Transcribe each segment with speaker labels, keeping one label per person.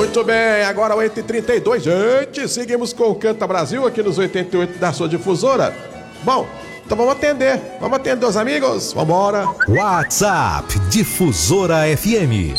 Speaker 1: Muito bem, agora 8h32, gente, seguimos com o Canta Brasil aqui nos 88 da sua difusora. Bom, então vamos atender os amigos, vambora.
Speaker 2: WhatsApp Difusora FM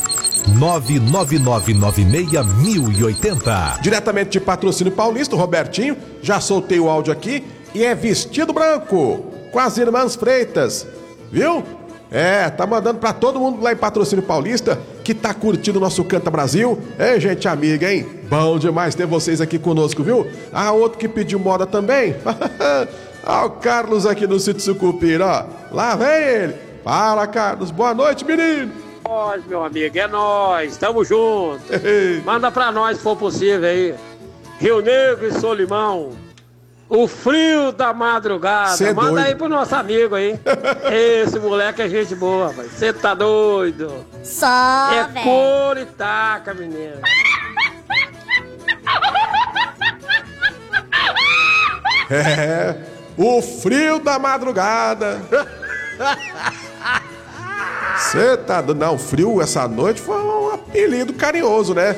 Speaker 2: 999961080.
Speaker 1: Diretamente de Patrocínio Paulista, o Robertinho, já soltei o áudio aqui, e é vestido branco, com as irmãs Freitas, viu? Tá mandando pra todo mundo lá em Patrocínio Paulista, que tá curtindo o nosso Canta Brasil. Gente amiga, hein? Bom demais ter vocês aqui conosco, viu? Outro que pediu moda também. O Carlos aqui do Sítio Sucupira, ó. Lá vem ele. Fala, Carlos. Boa noite, menino.
Speaker 3: Nós, meu amigo, é nós. Tamo junto. Manda pra nós, se for possível aí. Rio Negro e Solimão. O frio da madrugada.
Speaker 1: Cê
Speaker 3: manda
Speaker 1: doido.
Speaker 3: aí pro nosso amigo aí. Esse moleque é gente boa, rapaz. Você tá doido?
Speaker 4: Só,
Speaker 3: É
Speaker 4: velho.
Speaker 3: cor e taca, menino.
Speaker 1: O frio da madrugada. Você tá dando. Não, frio essa noite foi um apelido carinhoso, né?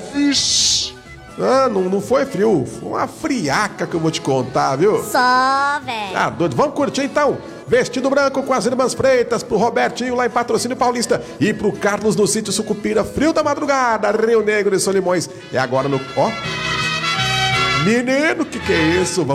Speaker 1: Não foi frio, foi uma friaca que eu vou te contar, viu?
Speaker 4: Só, velho.
Speaker 1: Tá doido, vamos curtir então. Vestido branco com as irmãs Freitas, pro Robertinho lá em Patrocínio Paulista e pro Carlos no Sítio Sucupira, frio da madrugada, Rio Negro e Solimões. É agora no... Ó, menino, que é isso?